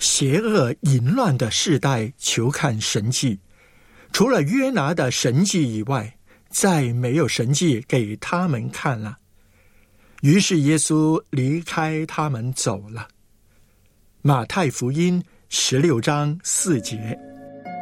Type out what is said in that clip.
邪恶淫乱的世代求看神迹，除了约拿的神迹以外，再没有神迹给他们看了。于是耶稣离开他们走了。马太福音16章4节。